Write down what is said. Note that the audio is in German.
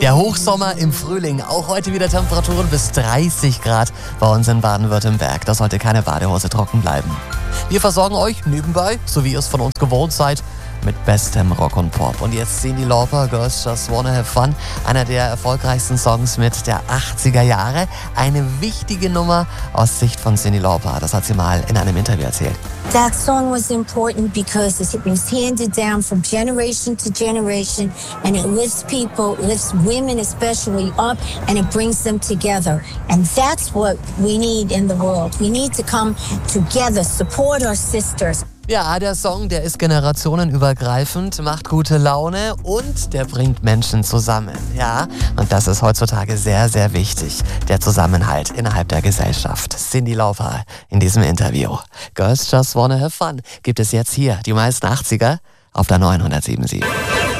Der Hochsommer im Frühling. Auch heute wieder Temperaturen bis 30 Grad bei uns in Baden-Württemberg. Da sollte keine Badehose trocken bleiben. Wir versorgen euch nebenbei, so wie ihr es von uns gewohnt seid, mit bestem Rock und Pop. Und jetzt Cyndi Lauper, Girls Just Wanna Have Fun, einer der erfolgreichsten Songs mit der 80er Jahre. Eine wichtige Nummer aus Sicht von Cyndi Lauper. Das hat sie mal in einem Interview erzählt. That song was important because it was handed down from generation to generation, and it lifts people, lifts women especially up, and it brings them together. And that's what we need in the world. We need to come together, support our sisters. Ja, der Song, der ist generationenübergreifend, macht gute Laune und der bringt Menschen zusammen. Ja, und das ist heutzutage sehr, sehr wichtig. Der Zusammenhalt innerhalb der Gesellschaft. Cyndi Lauper in diesem Interview. Girls Just Wanna Have Fun gibt es jetzt hier, die meisten 80er auf der 907.7.